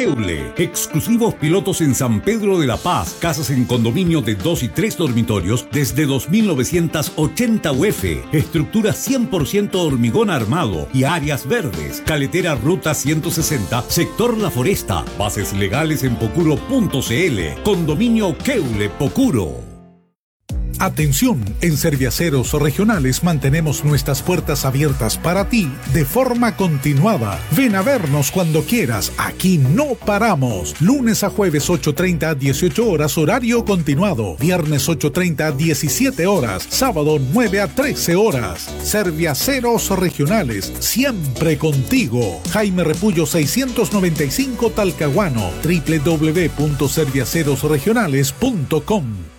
Keule. Exclusivos pilotos en San Pedro de la Paz. Casas en condominio de 2 y 3 dormitorios desde 2.980 UF. Estructura 100% hormigón armado y áreas verdes. Caletera Ruta 160, sector La Foresta. Bases legales en pocuro.cl. Condominio Keule Pocuro. Atención, en Serviaceros Regionales mantenemos nuestras puertas abiertas para ti de forma continuada. Ven a vernos cuando quieras, aquí no paramos. Lunes a jueves 8:30 a 18 horas horario continuado. Viernes 8:30 a 17 horas. Sábado 9 a 13 horas. Serviaceros Regionales, siempre contigo. Jaime Repullo 695 Talcahuano. www.serviacerosregionales.com.